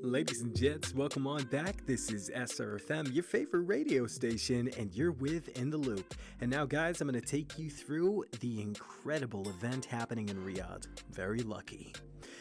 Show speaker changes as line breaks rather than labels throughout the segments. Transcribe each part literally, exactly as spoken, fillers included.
Ladies and gents, welcome on back. This is S R F M, your favorite radio station, and you're with In the Loop. And now, guys, I'm going to take you through the incredible event happening in Riyadh. Very lucky.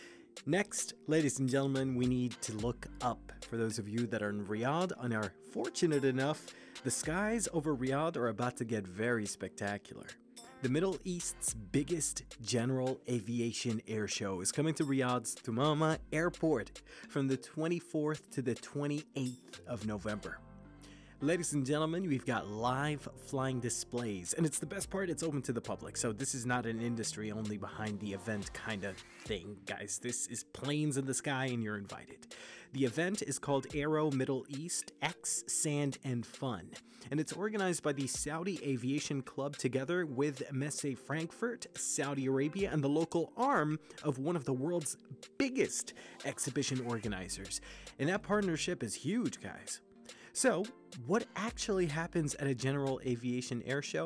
Next, ladies and gentlemen, we need to look up. For those of you that are in Riyadh and are fortunate enough, the skies over Riyadh are about to get very spectacular. The Middle East's biggest general aviation air show is coming to Riyadh's Thumama Airport from the twenty-fourth to the twenty-eighth of November. Ladies and gentlemen, we've got live flying displays, and it's the best part, it's open to the public. So this is not an industry only behind the event kind of thing, guys. This is planes in the sky, and you're invited. The event is called Aero Middle East X Sand and Fun, and it's organized by the Saudi Aviation Club together with Messe Frankfurt, Saudi Arabia, and the local arm of one of the world's biggest exhibition organizers. And that partnership is huge, guys. So, what actually happens at a general aviation air show?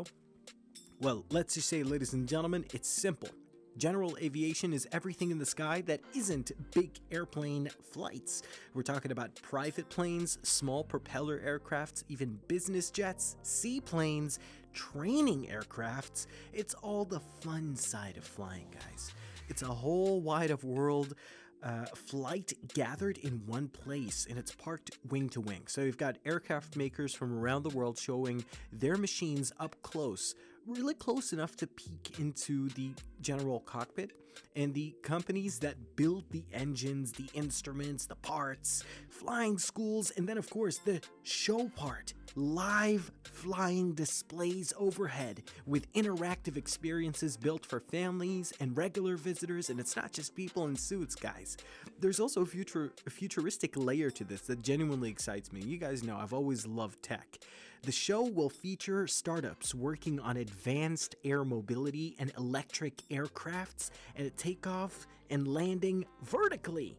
Well, let's just say, ladies and gentlemen, it's simple. General aviation is everything in the sky that isn't big airplane flights. We're talking about private planes, small propeller aircrafts, even business jets, seaplanes, training aircrafts. It's all the fun side of flying, guys. It's a whole wide of world Uh, flight gathered in one place, and it's parked wing to wing. So you've got aircraft makers from around the world showing their machines up close, really close enough to peek into the general cockpit, and the companies that build the engines, the instruments, the parts, flying schools, and then of course the show part. Live flying displays overhead with interactive experiences built for families and regular visitors, and it's not just people in suits, guys. There's also a, future, a futuristic layer to this that genuinely excites me. You guys know I've always loved tech. The show will feature startups working on advanced air mobility and electric aircrafts and takeoff and landing vertically.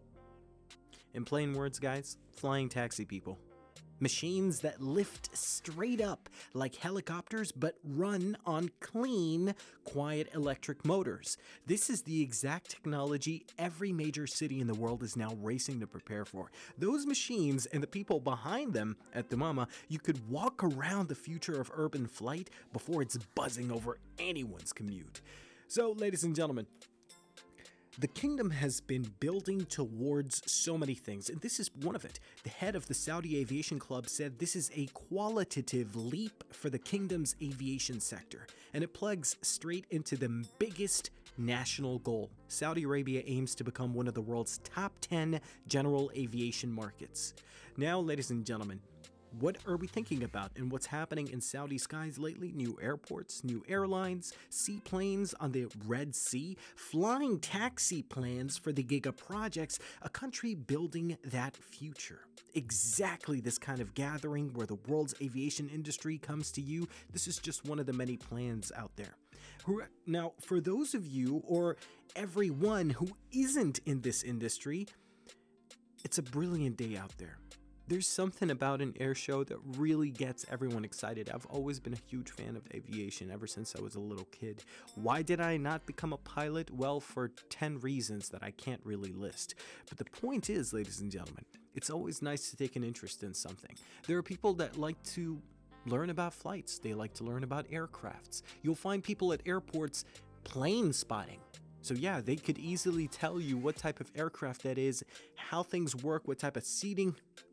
In plain words, guys, flying taxi people. Machines that lift straight up like helicopters but run on clean, quiet electric motors. This is the exact technology every major city in the world is now racing to prepare for. Those machines and the people behind them at Thumama, you could walk around the future of urban flight before it's buzzing over anyone's commute. So, ladies and gentlemen, the kingdom has been building towards so many things, and this is one of it. The head of the Saudi Aviation Club said this is a qualitative leap for the kingdom's aviation sector, and it plugs straight into the biggest national goal. Saudi Arabia aims to become one of the world's top ten general aviation markets. Now, ladies and gentlemen, what are we thinking about and what's happening in Saudi skies lately? New airports, new airlines, seaplanes on the Red Sea, flying taxi plans for the Giga projects, a country building that future. Exactly this kind of gathering where the world's aviation industry comes to you. This is just one of the many plans out there. Now, for those of you or everyone who isn't in this industry, it's a brilliant day out there. There's something about an air show that really gets everyone excited. I've always been a huge fan of aviation ever since I was a little kid. Why did I not become a pilot? Well, for ten reasons that I can't really list. But the point is, ladies and gentlemen, it's always nice to take an interest in something. There are people that like to learn about flights. They like to learn about aircrafts. You'll find people at airports plane spotting. So yeah, they could easily tell you what type of aircraft that is, how things work, what type of seating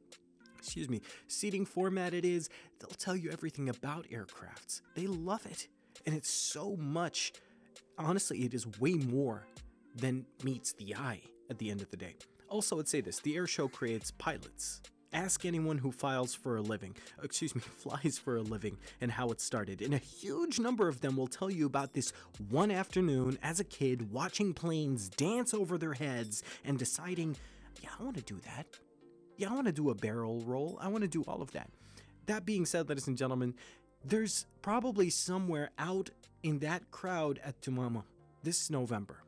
excuse me, seating format it is. They'll tell you everything about aircrafts. They love it. And it's so much, honestly, it is way more than meets the eye at the end of the day. Also, I'd say this, the air show creates pilots. Ask anyone who files for a living, excuse me, flies for a living and how it started. And a huge number of them will tell you about this one afternoon as a kid watching planes dance over their heads and deciding, yeah, I want to do that. Yeah, I want to do a barrel roll. I want to do all of that. That being said, ladies and gentlemen, there's probably somewhere out in that crowd at Thumama this November,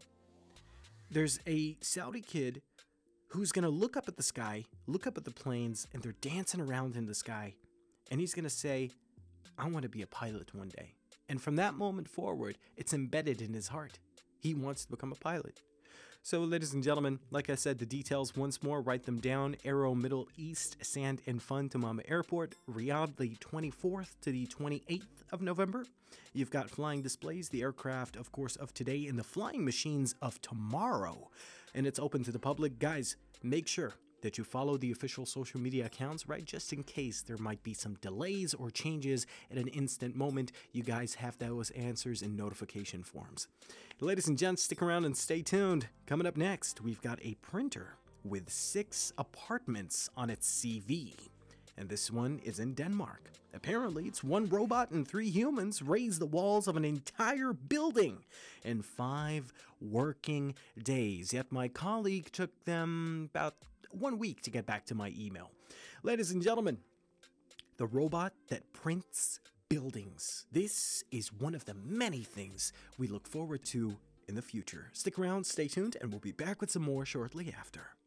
there's a Saudi kid who's going to look up at the sky, look up at the planes, and they're dancing around in the sky. And he's going to say, I want to be a pilot one day. And from that moment forward, it's embedded in his heart. He wants to become a pilot. So, ladies and gentlemen, like I said, the details once more, write them down. Aero Middle East Sand and Fun Tamama Airport, Riyadh, the twenty-fourth to the twenty-eighth of November. You've got flying displays, the aircraft, of course, of today, and the flying machines of tomorrow. And it's open to the public. Guys, make sure that you follow the official social media accounts, right? Just in case there might be some delays or changes at an instant moment, you guys have those answers in notification forms. Ladies and gents, stick around and stay tuned. Coming up next, we've got a printer with six apartments on its C V. And this one is in Denmark. Apparently, it's one robot and three humans raise the walls of an entire building in five working days. Yet my colleague took them about one week to get back to my email. Ladies and gentlemen, the robot that prints buildings. This is one of the many things we look forward to in the future. Stick around, stay tuned, and we'll be back with some more shortly after.